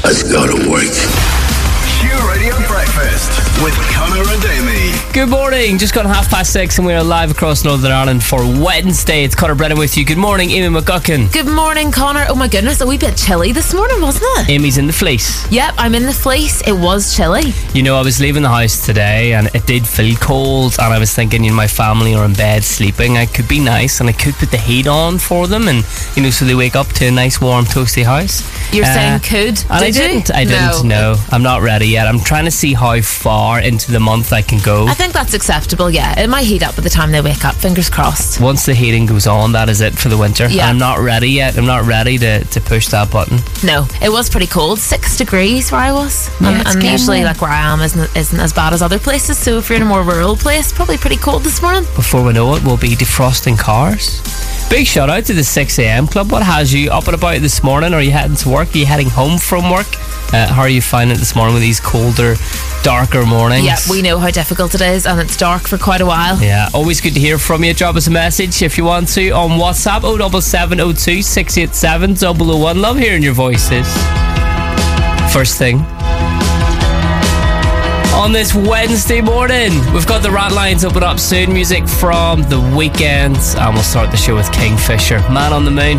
has gotta work. Q Radio Breakfast with Connor and Amy. Good morning, just gone 6:30 and we are live across Northern Ireland for Wednesday. It's Connor Brennan with you. Good morning, Amy McGuckin. Good morning, Connor. Oh my goodness, a wee bit chilly this morning, wasn't it? Amy's in the fleece. Yep, I'm in the fleece. It was chilly. You know, I was leaving the house today and it did feel cold, and I was thinking, you know, my family are in bed sleeping. I could be nice and I could put the heat on for them, and, you know, so they wake up to a nice warm toasty house. You're saying could? And I didn't. No, I'm not ready yet. I'm trying to see how far into the month I can go. I think that's acceptable, yeah. It might heat up by the time they wake up, fingers crossed. Once the heating goes on, that is it for the winter. Yeah. And I'm not ready yet. I'm not ready to push that button. No, it was pretty cold, 6 degrees where I was. Yeah, it's and getting usually warm. like where I am isn't as bad as other places, so if you're in a more rural place, probably pretty cold this morning. Before we know it, we'll be defrosting cars. Big shout out to the 6am club. What has you up and about this morning? Are you heading to work? Are you heading home from work? How are you finding it this morning with these colder, darker mornings? Yeah, we know how difficult it is, and it's dark for quite a while. Yeah, always good to hear from you. Drop us a message if you want to on WhatsApp 07702 687 001. Love hearing your voices. First thing on this Wednesday morning, we've got the Rat Lines open up soon. Music from The Weeknd, and we'll start the show with Kingfisher, Man on the Moon.